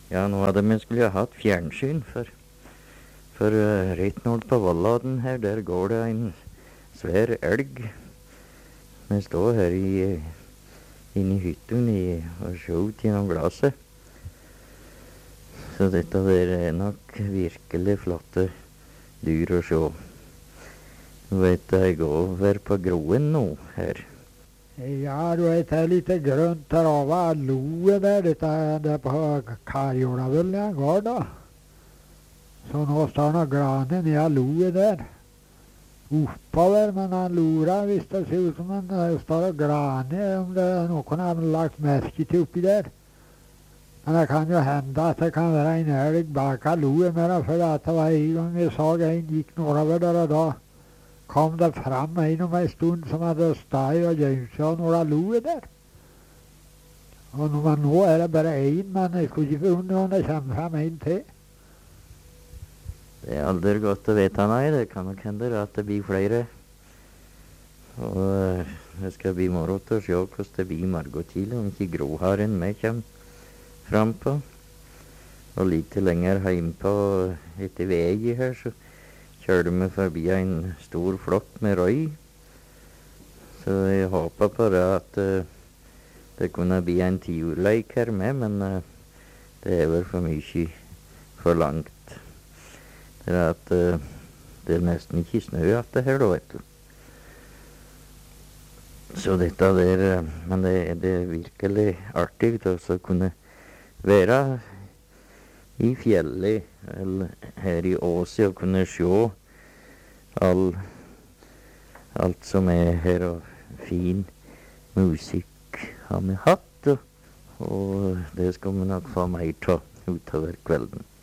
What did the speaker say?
Ja, nå hadde vi skulle ha hatt fjernsyn, for rett nord på Valladen her, der går det en svær elg. Vi står her inne i hytten og ser ut gjennom glasset. Så dette der er nok virkelig flotte dyr å se. Du vet, jeg går over på Groen nå her. Ja, du vet, det er litt grønt her over loet der. Dette er på Karjola vel jeg går da. Så nå står noe grane ned av loet der. Oppover, men han lora hvis det ser ut som han står og grane, om det er noen har lagt merke til oppi der. Men det kan jo hende at det kan være en elg bak av loet mer, for det var en gang jeg så en gikk nordover der, og da kom det fram en om en stund som hadde stått og gjemt seg og noe av loet der. Og nå er det bare én, men jeg skulle ikke forundre om det kommer fram en til. Det er aldri godt å vite, nei. Det kan nok hende at det blir flere. Og det skal bli moro til å se hvordan det blir i morgen tidlig, om ikke gråharen vi kommer fram på. Og litt lenger hjemme etter veien her, så kjørte vi forbi en stor flokk med røy. Så jeg håper på det at det kunne bli en tiurleik her med, men det er vel for mye for langt. Det er at det er nesten ikke snø at det her da, vet du. Så dette der, men det er virkelig artig å kunne være i fjellet, eller her i Åset, og kunne se alt som er her, og fin musikk har vi hatt, og det skal vi nok få mer av utover kvelden.